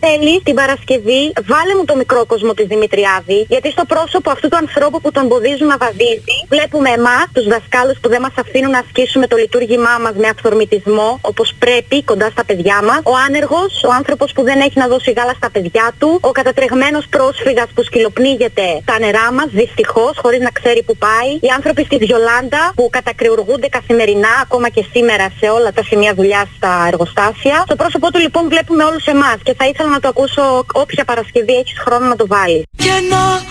θέλεις την Παρασκευή, βάλε μου το μικρό κόσμο της Δημητριάδη, γιατί στο πρόσωπο αυτού του ανθρώπου που τον εμποδίζουν να βαδίζει, βλέπουμε εμάς, τους δασκάλους που δεν μας αφήνουν να ασκήσουμε το λειτουργήμά μας με αυθορμητισμό, όπως πρέπει, κοντά στα παιδιά μας, ο άνεργος, ο άνθρωπος που δεν έχει να δώσει γάλα στα παιδιά του, ο κατατρεγμένος πρόσφυγας που σκυλοπνίγεται τα νερά μας, δυστυχώς, χωρίς να ξέρει που πάει, οι άνθρωποι στη Βιολάντα που κατακρεουργούνται καθημερινά, ακόμα και σήμερα σε όλα τα σημεία δουλειάς στα εργοστάσια. Στο πρόσωπό του λοιπόν βλέπουμε όλους εμάς και θα ήθελα να το ακούσω όποια Παρασκευή έχεις χρόνο να το βάλεις.